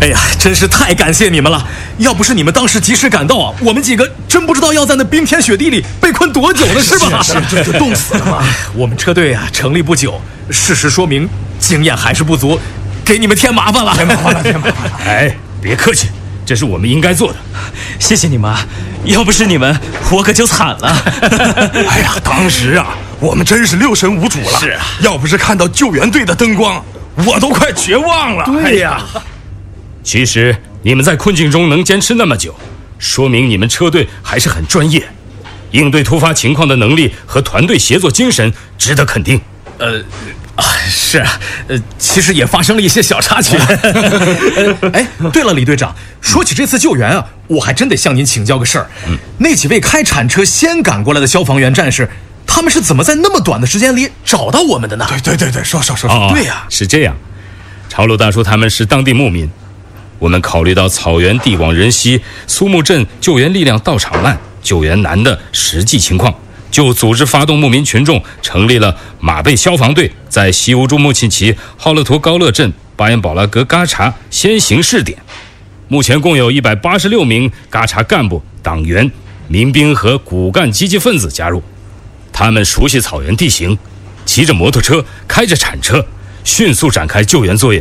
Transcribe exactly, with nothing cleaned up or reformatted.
哎呀，真是太感谢你们了！要不是你们当时及时赶到啊，我们几个真不知道要在那冰天雪地里被困多久了，是吧？ 是这就冻死了嘛。 我们车队啊成立不久，事实说明经验还是不足，给你们添麻烦了， 添麻烦了，添麻烦了。 哎，别客气，这是我们应该做的。 谢谢你们，要不是你们，我可就惨了。 哎呀，当时啊，我们真是六神无主了。 是啊， 要不是看到救援队的灯光，我都快绝望了。 对呀、 哎， 其实你们在困境中能坚持那么久，说明你们车队还是很专业，应对突发情况的能力和团队协作精神值得肯定。 呃，啊，是啊，呃，其实也发生了一些小插曲。呃哎，对了，李队长，说起这次救援啊，我还真得向您请教个事儿。嗯，那几位开铲车先赶过来的消防员战士，他们是怎么在那么短的时间里找到我们的呢？ 对对对对，说说说说。 哦、 对呀、啊， 是这样。朝鲁大叔他们是当地牧民，我们考虑到草原地广人稀，苏木镇救援力量到场慢，救援难的实际情况，就组织发动牧民群众，成立了马背消防队，在西乌珠穆沁旗浩勒图高勒镇巴彦保拉格嘎查先行试点。目前共有一百八十六名嘎查干部、党员、民兵和骨干积极分子加入，他们熟悉草原地形，骑着摩托车，开着铲车，迅速展开救援作业。